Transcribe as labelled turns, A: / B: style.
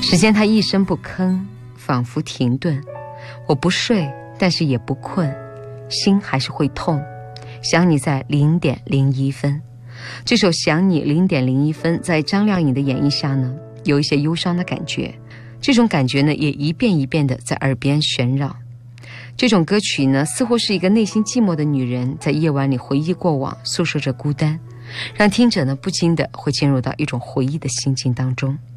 A: 时间它一声不吭，仿佛停顿。我不睡，但是也不困，心还是会痛。想你在0点01分。这首想你0点01分在张靓颖的演绎下呢，有一些忧伤的感觉。这种感觉呢，也一遍一遍的在耳边旋绕。这种歌曲呢，似乎是一个内心寂寞的女人在夜晚里回忆过往，诉说着孤单，让听者呢不禁的会进入到一种回忆的心境当中。